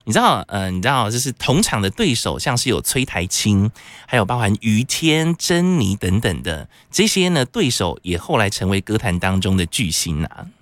你知道，就是同场的对手，像是有崔台青，还有包含于天、珍妮等等的这些呢，对手也后来成为歌坛当中的巨星啊。